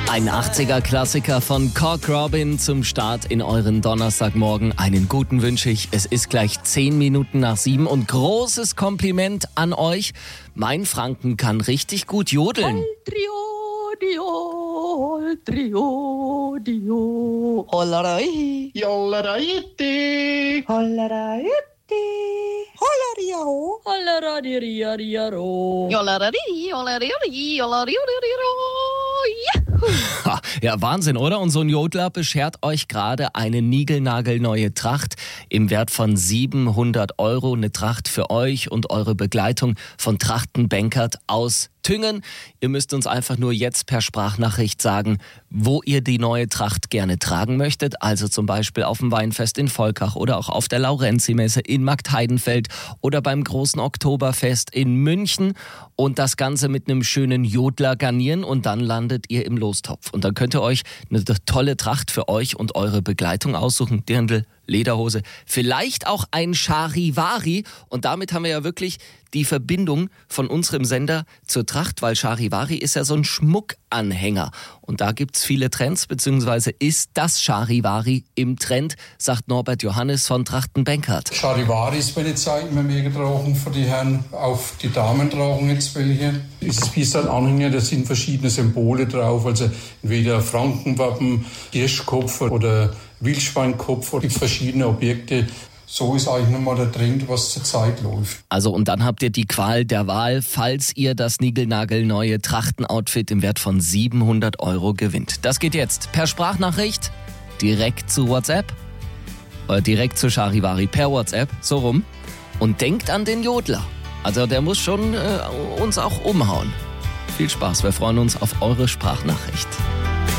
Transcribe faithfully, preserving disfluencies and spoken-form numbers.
Ein achtziger-Klassiker von Cork Robin zum Start in euren Donnerstagmorgen. Einen guten wünsche ich. Es ist gleich zehn Minuten nach sieben und großes Kompliment an euch. Mein Franken kann richtig gut jodeln. Trio, dio, hollarai, Jollaraiti, hollaraiti, hollariao, hollaradiariariaro, jollarari, jollarari, jollarari, Ha, ja, Wahnsinn, oder? Und so ein Jodler beschert euch gerade eine niegelnagelneue Tracht im Wert von siebenhundert Euro. Eine Tracht für euch und eure Begleitung von Trachten Benkert aus Tüngen. Ihr müsst uns einfach nur jetzt per Sprachnachricht sagen, wo ihr die neue Tracht gerne tragen möchtet. Also zum Beispiel auf dem Weinfest in Volkach oder auch auf der Laurenzi-Messe in Marktheidenfeld oder beim großen Oktoberfest in München. Und das Ganze mit einem schönen Jodler garnieren und dann landet ihr im Lostopf. Und dann könnt ihr euch eine tolle Tracht für euch und eure Begleitung aussuchen. Dirndl, Lederhose, vielleicht auch ein Charivari. Und damit haben wir ja wirklich die Verbindung von unserem Sender zur Tracht, weil Charivari ist ja so ein Schmuckanhänger. Und da gibt's viele Trends, beziehungsweise ist das Charivari im Trend, sagt Norbert Johannes von Trachten Benkert. Charivaris, wenn jetzt sagen wir mehr getragen für die Herren, auf die Damen tragen jetzt welche. Dieses Bistan-Anhänger, da sind verschiedene Symbole drauf, also entweder Frankenwappen, Hirschkopf oder Wildschweinkopf oder verschiedene Objekte. So ist eigentlich nochmal der Trend, was zur Zeit läuft. Also und dann habt ihr die Qual der Wahl, falls ihr das niegelnagelneue Trachtenoutfit im Wert von siebenhundert Euro gewinnt. Das geht jetzt per Sprachnachricht direkt zu WhatsApp oder direkt zu Charivari per WhatsApp, so rum. Und denkt an den Jodler. Also der muss schon äh, uns auch umhauen. Viel Spaß, wir freuen uns auf eure Sprachnachricht.